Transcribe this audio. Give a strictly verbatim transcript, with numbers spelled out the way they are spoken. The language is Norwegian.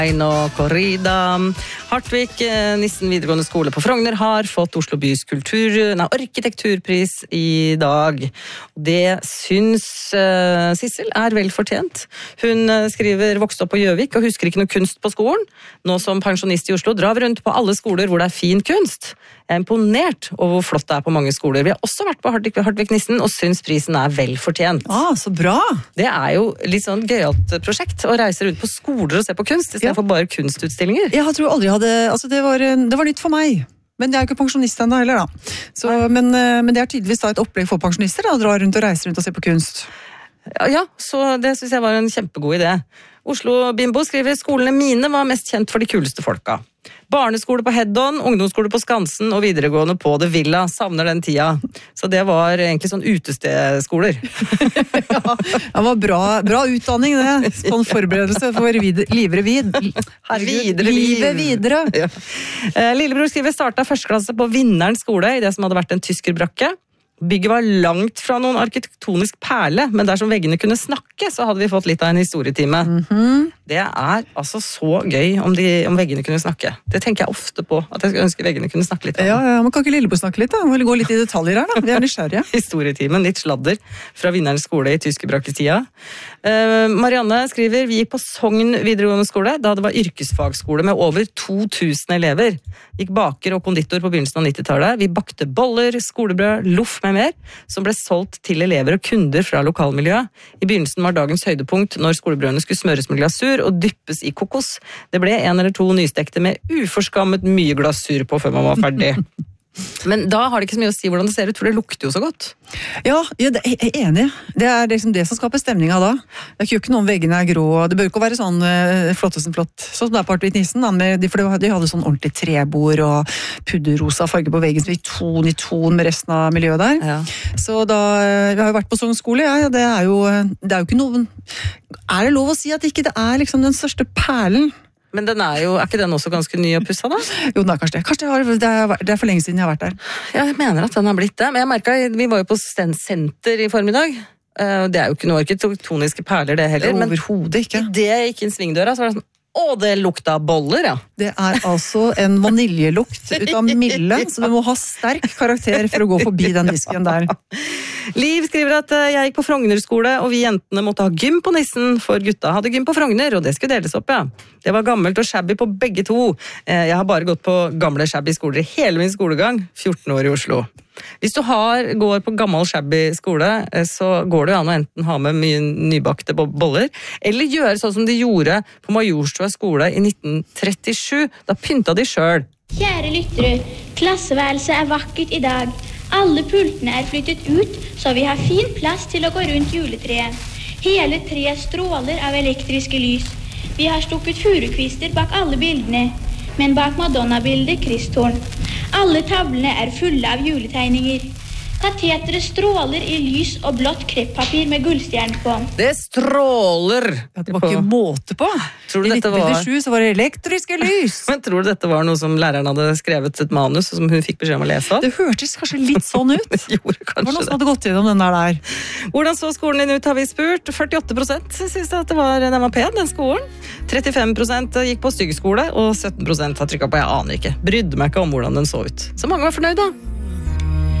og Corrida. Hartvig Nissen videregående skole på Frogner har fått Oslo bys kultur, nei, arkitekturpris i dag. Det syns uh, Sissel er vel fortjent. Hun uh, skriver vokst opp på Gjøvik og husker ikke noe kunst på skolen. Nå som pensjonist i Oslo drar vi rundt på alle skoler hvor det er fin kunst. Jeg er imponert over hvor flott det er på mange skoler. Vi har også vært på Hartvig, Hartvig Nissen og syns prisen er vel fortjent. Ah, så bra! Det er jo litt sånn gøyalt prosjekt å reise rundt på skoler og se på kunst, i stedet for bare kunstutstillinger. Jeg tror aldri jeg hadde, altså det var, det var nytt for meg. Men jeg er jo ikke pensjonist ennå heller da. Så, men, men det er tydeligvis da et opplegg for pensjonister da, å dra rundt og reise rundt og se på kunst. Ja, så det synes jeg var en kjempegod idé. Oslo Bimbo skriver skolene mine var mest kjent for de kuleste folka. Barneskole på Heddon, ungdomsskole på Skansen og videregående på The Villa. Savner den tida. Så det var egentlig sånn utestedskoler. Ja, det var bra, bra utdanning det. Sånn forberedelse for vid, livere vid. Herregud, livet videre. Ja. Lillebror skriver starta første klasse på Vinneren skole i det som hadde vært en tyskerbrakke. Bygget var langt fra noen arkitektonisk perle, men dersom veggene kunne snakke, så hadde vi fått litt av en historietime. Mm-hmm. Det er altså så gøy om, de, om veggene kunne snakke. Det tenker jeg ofte på, at jeg ønsker veggene kunne snakke litt. Ja, ja, man kan ikke Lillebo snakke litt da? Man vil gå litt i detaljer her da, vi er nysgjerrige. Historietimen, litt sladder fra Vinneren skole i tyskerbrakketida. Uh, Marianne skriver, vi gikk på Sogn videregående skole, da det var yrkesfagskole med over to tusen elever. Gikk baker og konditor på begynnelsen av nittitallet. Vi bakte boller, skolebrød, loff med mer, som ble solgt til elever og kunder fra lokalmiljøet. I begynnelsen var dagens høydepunkt når skolebrødene skulle smøres med glasur og dyppes i kokos. Det ble en eller to nystekte med uforskammet mye glasur på før man var ferdig. Men da har det ikke så mye å si hvordan det ser ut, for det lukter jo så godt. Ja, jeg er enig. Det er liksom det som skaper stemninga da. Det er jo ikke noe om veggene er grå. Det bør ikke være sånn uh, flottesen flott, sånn som det er på Hartvig Nissen. For de hadde sånn ordentlig trebord og pudderrosa farge på veggen, så vi ton i ton med resten av miljøet der. Ja. Så da, vi har jo vært på Sogn skole, ja, det er jo, det er jo ikke noen... Er det lov å si at ikke det er liksom den største perlen? Men den er jo, er ikke den også ganske ny og pussa da? Jo, den er kanskje det. Kanskje det, har, det, er, det er for lenge siden jeg har vært der. Ja, jeg mener at den har blitt det. Men jeg merket, vi var jo på senter i formiddag. Det er jo ikke noe arkitektoniske perler det heller. Det overhodet ikke. Men det jeg gikk inn svingdøra, så var det sånn, å, det lukta boller, ja. Det er altså en vaniljelukt ut av Mille, så du må ha sterk karakter for å gå forbi den disken der. Liv skriver at jeg gikk på Frogner skole, og vi jentene måtte ha gym på Nissen, for gutta hadde gym på Frogner, og det skulle deles opp, ja. Det var gammelt og shabby på begge to. Jeg har bare gått på gamle shabby skoler i hele min skolegang, fjorten år i Oslo. Hvis du har, går på gammel shabby skole, så går det jo an å enten ha med mye nybakte boller, eller gjøre sånn som de gjorde på Majorstua skole i nitten trettisju. Da pynta de selv. Kjære lyttere, klasseværelset er vakkert i dag. Alle pultene er flyttet ut, så vi har fin plass til å gå rundt juletreet. Hele treet stråler av elektriske lys. Vi har stukket furukvister bak alle bildene, men bak Madonna-bildet Kristhorn. Alle tavlene er fulle av juletegninger. Kateteret stråler i lys og blått kreppapir med gullstjerne på. Det stråler! Ja, det var ikke måte på. Tror du I dette nitten nittisju så var det elektriske lys. Men tror du dette var noe som læreren hadde skrevet et manus, som hun fikk beskjed om å lese? Det hørtes kanskje litt sånn ut. Det gjorde Det kanskje var noe som det. hadde gått gjennom den der der. Hvordan så skolen din ut, har vi spurt. førtiåtte prosent synes at det var, den var pen, den skolen. trettifem prosent gikk på styggeskole, og sytten prosent har trykket på jeg aner ikke. Brydde meg ikke om hvordan den så ut. Så mange var fornøyd da.